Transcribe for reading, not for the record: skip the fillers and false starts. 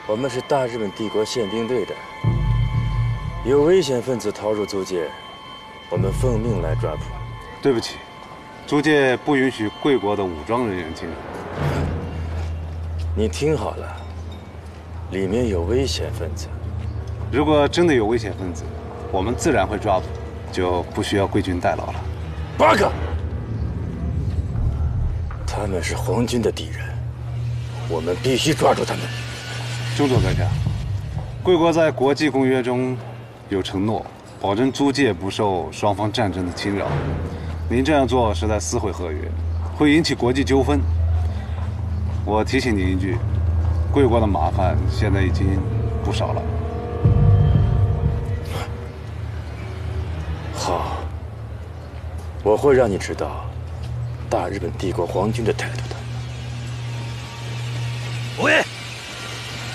我们是大日本帝国宪兵队的，有危险分子逃入租界，我们奉命来抓捕。 对不起，租界不允许贵国的武装人员进入。 你听好了，里面有危险分子。 如果真的有危险分子，我们自然会抓捕，就不需要贵军代劳了。 八个，他们是皇军的敌人，我们必须抓住他们。 中佐阁下，贵国在国际公约中有承诺，保证租界不受双方战争的侵扰。您这样做是在撕毁合约，会引起国际纠纷。我提醒您一句，贵国的麻烦现在已经不少了。 好，我会让你知道大日本帝国皇军的态度的。